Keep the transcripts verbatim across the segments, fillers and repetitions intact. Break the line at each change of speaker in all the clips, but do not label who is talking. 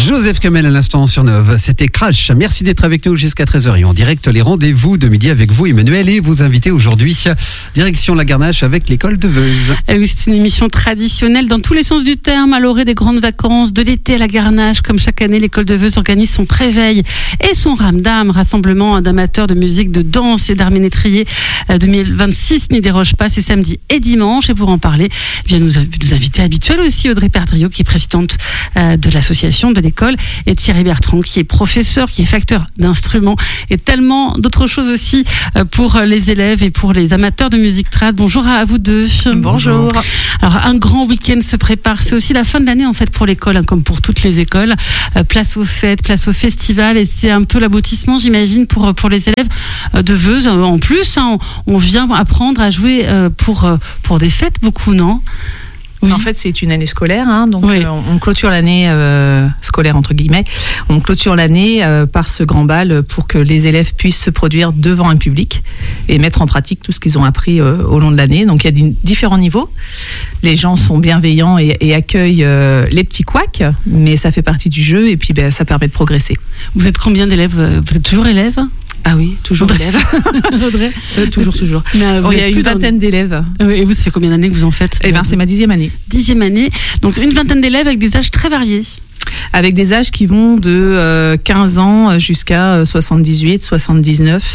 Joseph Kamel à l'instant sur Neuve, c'était Crash. Merci d'être avec nous jusqu'à treize heures et en direct les rendez-vous de midi avec vous Emmanuel et vos invités aujourd'hui. Direction la Garnache avec l'école de Veuze.
Et oui, c'est une émission traditionnelle dans tous les sens du terme, à l'orée des grandes vacances, de l'été à la Garnache. Comme chaque année, l'école de Veuze organise son préveil et son ramdam, rassemblement d'amateurs de musique, de danse et d'art ménétrier deux mille vingt-six n'y déroge pas, c'est samedi et dimanche. Et pour en parler, eh bien nous, nous inviter habituels aussi Audrey Perdriau qui est présidente de l'association de l'école et Thierry Bertrand qui est professeur, qui est facteur d'instruments et tellement d'autres choses aussi pour les élèves et pour les amateurs de musique trad. Bonjour à vous deux.
Bonjour.
Alors un grand week-end se prépare, c'est aussi la fin de l'année en fait pour l'école, hein, comme pour toutes les écoles. Euh, place aux fêtes, place au festival et c'est un peu l'aboutissement j'imagine pour, pour les élèves de Veuze. En plus, hein, on, on vient apprendre à jouer euh, pour, pour des fêtes beaucoup, non ?
Oui. En fait, c'est une année scolaire, hein, donc
oui.
euh, on clôture l'année euh, scolaire entre guillemets. On clôture l'année euh, par ce grand bal pour que les élèves puissent se produire devant un public et mettre en pratique tout ce qu'ils ont appris euh, au long de l'année. Donc il y a d- différents niveaux. Les gens sont bienveillants et, et accueillent euh, les petits couacs, mais ça fait partie du jeu et puis ben, ça permet de progresser.
Vous êtes combien d'élèves ? Vous êtes toujours élève ?
Ah oui, toujours
Audrey.
élève.
Audrey.
euh, toujours, toujours.
Mais,
oh, il y a une vingtaine dans... d'élèves.
Et vous, ça fait combien d'années que vous en faites ?
Eh bien, c'est ma dixième année.
Dixième année. Donc, une vingtaine d'élèves avec des âges très variés.
Avec des âges qui vont de euh, quinze ans jusqu'à soixante-dix-huit, soixante-dix-neuf.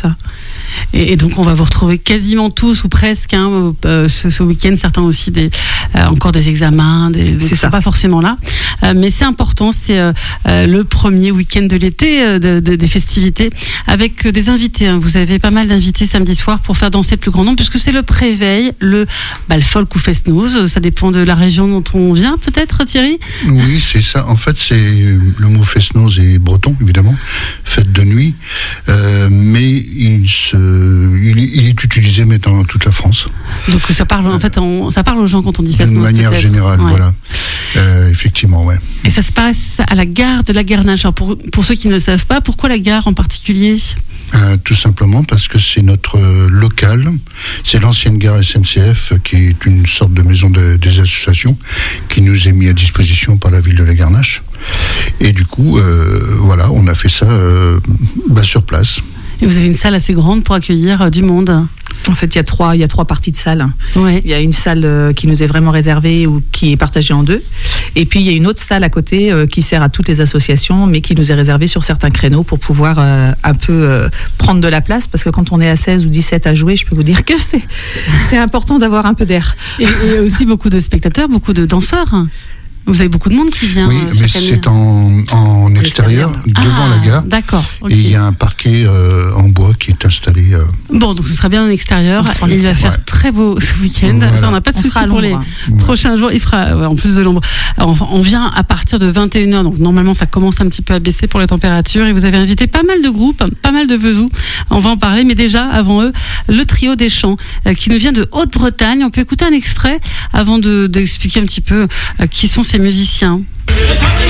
Et, et donc, on va vous retrouver quasiment tous ou presque hein, euh, ce, ce week-end. Certains aussi des, euh, encore des examens. Des, des,
c'est ça.
Pas forcément là. Euh, mais c'est important. C'est euh, euh, le premier week-end de l'été euh, de, de, des festivités avec euh, des invités. Hein. Vous avez pas mal d'invités samedi soir pour faire danser le plus grand nombre puisque c'est le préveil, le bal folk ou fest-noz. Ça dépend de la région dont on vient peut-être, Thierry ?
Oui, c'est ça. En fait, c'est le mot fest-noz est breton, évidemment, fête de nuit, euh, mais il, se, il, il est utilisé mais dans toute la France.
Donc ça parle, en fait, on, ça parle aux gens quand on dit fest-noz.
De manière
peut-être.
générale,
ouais.
voilà. Euh, effectivement, ouais.
Et ça se passe à la gare de la Garnache. Alors pour, pour ceux qui ne savent pas, pourquoi la gare en particulier ?
Euh, tout simplement parce que c'est notre euh, local, c'est l'ancienne gare S N C F qui est une sorte de maison de, des associations qui nous est mis à disposition par la ville de la Garnache. Et du coup, euh, voilà, on a fait ça euh, bah, sur place.
Et vous avez une salle assez grande pour accueillir euh, du monde.
En fait, il y a trois, il y a trois parties de salle.
Ouais.
Il y a une salle euh, qui nous est vraiment réservée ou qui est partagée en deux. Et puis, il y a une autre salle à côté euh, qui sert à toutes les associations, mais qui nous est réservée sur certains créneaux pour pouvoir euh, un peu euh, prendre de la place. Parce que quand on est à seize ou dix-sept à jouer, je peux vous dire que c'est, c'est important d'avoir un peu d'air.
Et, et aussi beaucoup de spectateurs, beaucoup de danseurs. Vous avez beaucoup de monde qui vient.
Oui,
euh,
mais
chaque année.
c'est en, en extérieur, devant
ah,
la gare.
D'accord. Okay.
Et il y a un parquet euh, en bois qui est installé. Euh...
Bon, donc ce sera bien en extérieur.
En
il va faire
ouais.
très beau ce week-end.
Voilà.
Ça, on n'a pas de souci pour les
ouais.
prochains jours. Il fera, ouais, en plus de l'ombre. Alors, on vient à partir de vingt et une heures. Donc normalement, ça commence un petit peu à baisser pour les températures. Et vous avez invité pas mal de groupes, pas mal de Vezoux. On va en parler. Mais déjà, avant eux, le trio des chants euh, qui nous vient de Haute-Bretagne. On peut écouter un extrait avant de, d'expliquer un petit peu euh, qui sont ces musiciens.